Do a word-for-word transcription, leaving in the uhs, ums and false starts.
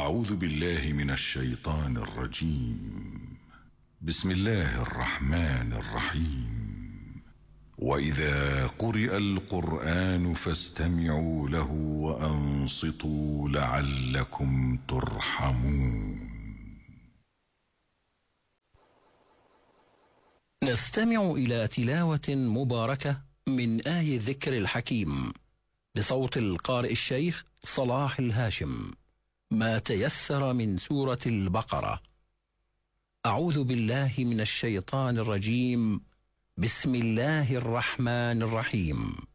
أعوذ بالله من الشيطان الرجيم. بسم الله الرحمن الرحيم. وإذا قرئ القرآن فاستمعوا له وأنصتوا لعلكم ترحمون. نستمع إلى تلاوة مباركة من آي الذكر الحكيم بصوت القارئ الشيخ صلاح الهاشم، ما تيسر من سورة البقرة. أعوذ بالله من الشيطان الرجيم. بسم الله الرحمن الرحيم.